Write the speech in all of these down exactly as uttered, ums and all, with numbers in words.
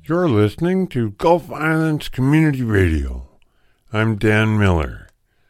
You're listening to Gulf Islands Community Radio. I'm Dan Miller.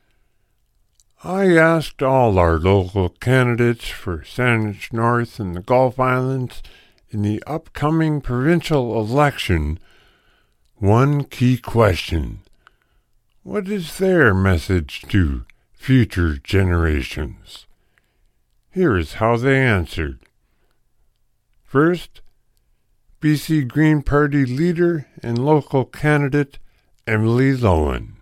I asked all our local candidates for Saanich North and the Gulf Islands in the upcoming provincial election one key question. What is their message to future generations? Here is how they answered. First, B C Green Party leader and local candidate Emily Lowen.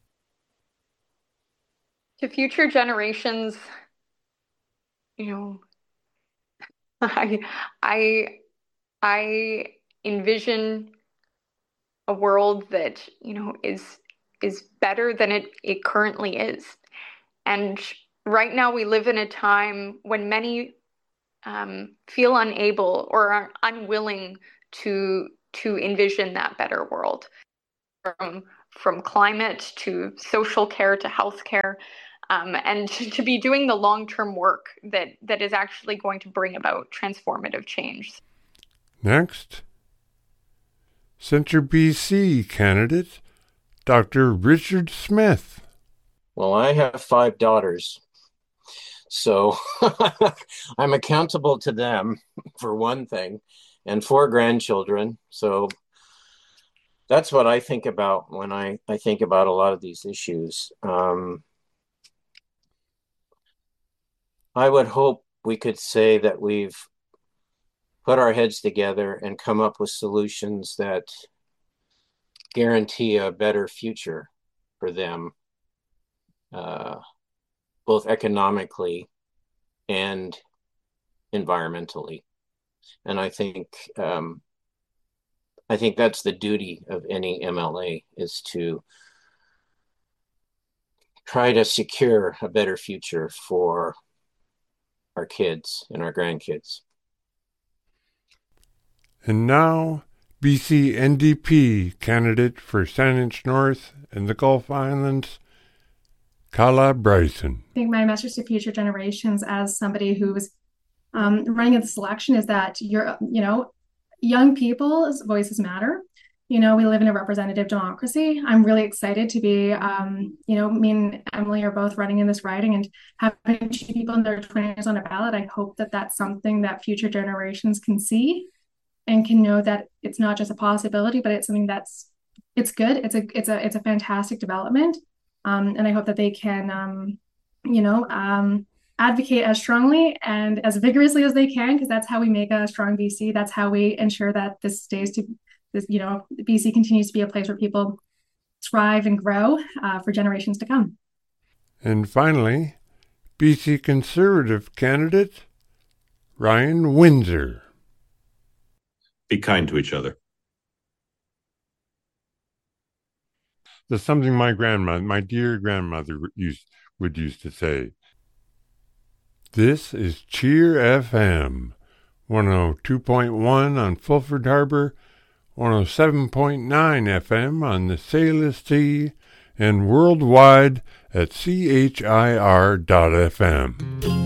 To future generations, you know, I, I, I envision a world that, you know, is is better than it, it currently is. And right now we live in a time when many um, feel unable or are unwilling to to envision that better world, from from climate to social care to healthcare, um, and to, to be doing the long-term work that that is actually going to bring about transformative change. Next, Centre B C candidate Doctor Richard Smith. Well, I have five daughters, so I'm accountable to them for one thing, and four grandchildren. So that's what I think about when I, I think about a lot of these issues. Um, I would hope we could say that we've put our heads together and come up with solutions that guarantee a better future for them, uh, both economically and environmentally. And I think um, I think that's the duty of any M L A, is to try to secure a better future for our kids and our grandkids. And now, B C N D P candidate for Saanich North and the Gulf Islands, Kala Bryson. I think my message to future generations, as somebody who's um, running in this election, is that you're, you know, young people's voices matter. You know, we live in a representative democracy. I'm really excited to be, um, you know, me and Emily are both running in this riding, and having two people in their twenties on a ballot. I hope that that's something that future generations can see and can know that it's not just a possibility, but it's something that's, it's good. It's a, it's a, it's a fantastic development. Um, and I hope that they can, um, you know, um, advocate as strongly and as vigorously as they can, because that's how we make a strong B C. That's how we ensure that this stays to this, you know, B C continues to be a place where people thrive and grow uh, for generations to come. And finally, B C Conservative candidate Ryan Windsor. Be kind to each other. That's something my grandmother, my dear grandmother, used would used to say. This is Cheer F M, one oh two point one on Fulford Harbor, one oh seven point nine F M on the Salish Sea, and worldwide at C H I R dot F M.